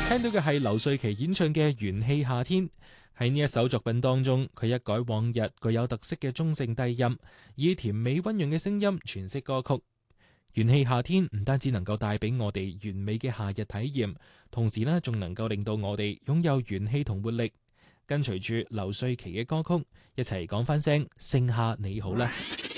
聽到嘅係劉瑞琦演唱嘅《元氣夏天》。喺呢一首作品當中，佢一改往日具有特色嘅中性低音，以甜美溫潤嘅聲音詮釋歌曲《元氣夏天》。唔單止能夠帶俾我哋完美嘅夏日體驗，同時呢仲能夠令到我哋擁有元氣同活力。跟隨住劉瑞琦嘅歌曲，一齊講翻聲盛夏你好啦！